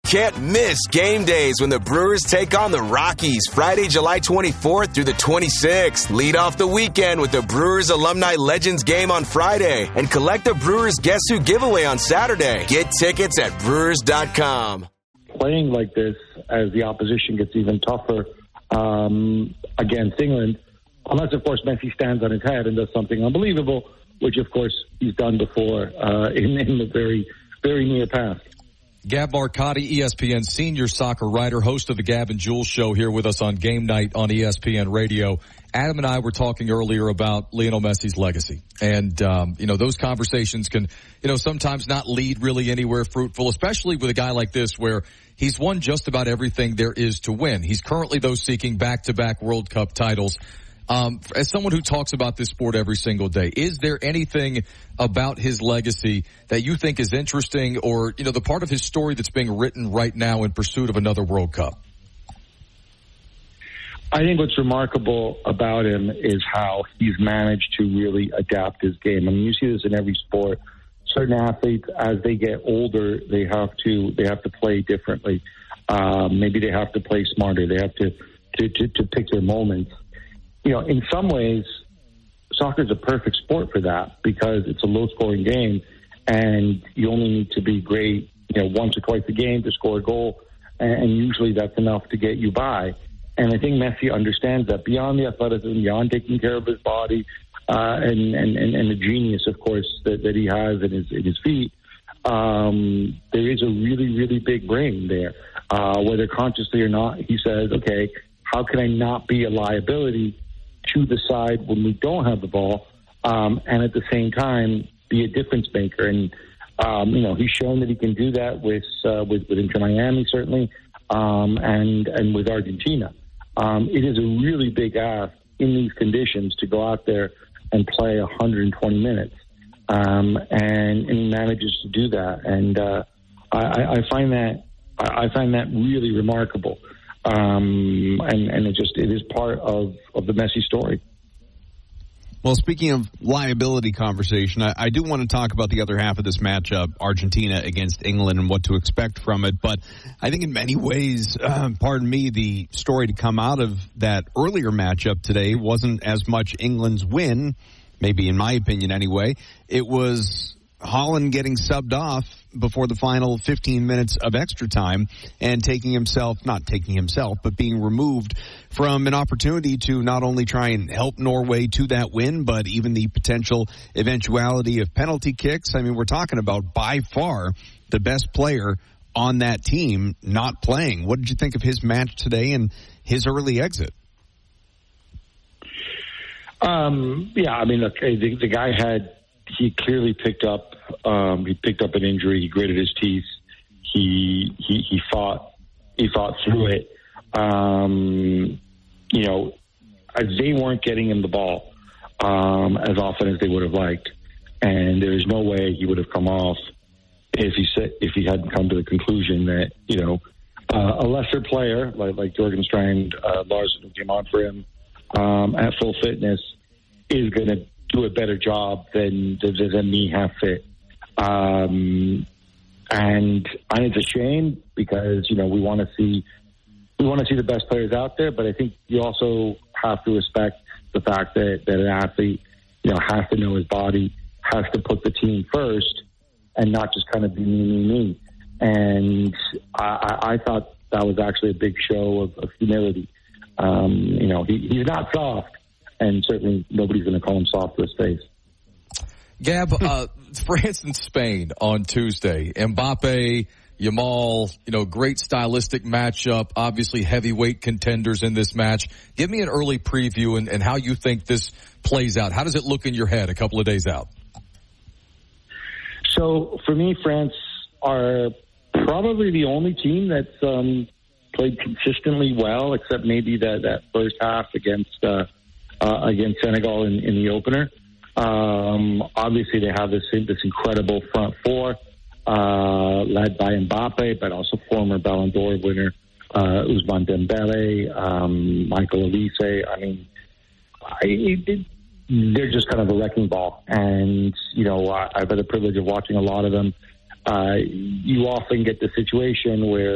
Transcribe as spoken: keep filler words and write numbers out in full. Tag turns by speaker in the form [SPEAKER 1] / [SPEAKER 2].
[SPEAKER 1] Can't miss game days when the Brewers take on the Rockies Friday, July twenty-fourth through the twenty-sixth. Lead off the weekend with the Brewers Alumni Legends game on Friday and collect the Brewers Guess Who giveaway on Saturday. Get tickets at brewers dot com.
[SPEAKER 2] Playing like this as the opposition gets even tougher um, against England, unless, of course, Messi stands on his head and does something unbelievable, which, of course, he's done before uh, in, in the very, very near past.
[SPEAKER 3] Gab Marcotti, E S P N senior soccer writer, host of the Gab and Jules show here with us on Game Night on E S P N Radio. Adam and I were talking earlier about Lionel Messi's legacy. And, um, you know, those conversations can, you know, sometimes not lead really anywhere fruitful, especially with a guy like this where he's won just about everything there is to win. He's currently, though, seeking back-to-back World Cup titles. Um, as someone who talks about this sport every single day, is there anything about his legacy that you think is interesting or, you know, the part of his story that's being written right now in pursuit of another World Cup?
[SPEAKER 2] I think what's remarkable about him is how he's managed to really adapt his game. I mean, you see this in every sport. Certain athletes, as they get older, they have to they have to play differently. Um, maybe they have to play smarter. They have to to, to, to pick their moments. You know, in some ways, soccer is a perfect sport for that because it's a low-scoring game, and you only need to be great, you know, once or twice a game to score a goal, and usually that's enough to get you by. And I think Messi understands that beyond the athleticism, beyond taking care of his body, uh, and, and, and, and the genius, of course, that, that he has in his, in his feet, um, there is a really, really big brain there. Uh, whether consciously or not, he says, okay, how can I not be a liability to the side when we don't have the ball, um, and at the same time be a difference maker? And um, you know, he's shown that he can do that with uh, with, with Inter Miami, certainly, um, and and with Argentina. Um, it is a really big ask in these conditions to go out there and play one hundred twenty minutes, um, and, and he manages to do that. And uh, I, I find that I find that really remarkable. Um, and, and it just, it is part of, of the Messi story.
[SPEAKER 4] Well, speaking of liability conversation, I, I do want to talk about the other half of this matchup, Argentina against England, and what to expect from it. But I think in many ways, uh, pardon me, the story to come out of that earlier matchup today wasn't as much England's win, maybe in my opinion anyway. It was Haaland getting subbed off before the final fifteen minutes of extra time and taking himself, not taking himself, but being removed from an opportunity to not only try and help Norway to that win, but even the potential eventuality of penalty kicks. I mean, we're talking about by far the best player on that team not playing. What did you think of his match today and his early exit?
[SPEAKER 2] Um, yeah, I mean, look, the, the guy had, he clearly picked up, um, he picked up an injury. He gritted his teeth. He, he, he fought, he fought through it. Um, you know, they weren't getting him the ball, um, as often as they would have liked. And there's no way he would have come off if he said, if he hadn't come to the conclusion that, you know, uh, a lesser player like, like Jorgen Strand, uh, Larson, who came on for him, um, at full fitness is going to do a better job than than me half fit, um, and and it's a shame because you know we want to see we want to see the best players out there, but I think you also have to respect the fact that, that an athlete you know has to know his body, has to put the team first, and not just kind of be me me me. And I, I, I thought that was actually a big show of, of humility. Um, you know, he, he's not soft. And certainly nobody's going to call him soft to his face.
[SPEAKER 3] Gab, uh, France and Spain on Tuesday. Mbappe, Yamal, you know, great stylistic matchup. Obviously heavyweight contenders in this match. Give me an early preview and, and how you think this plays out. How does it look in your head a couple of days out?
[SPEAKER 2] So for me, France are probably the only team that's um, played consistently well, except maybe that, that first half against uh, uh, against Senegal in, in the opener. Um, obviously, they have this this incredible front four, uh, led by Mbappe, but also former Ballon d'Or winner uh, Ousmane Dembele, um, Michael Olise. I mean, I, it, they're just kind of a wrecking ball. And, you know, I, I've had the privilege of watching a lot of them. Uh, you often get the situation where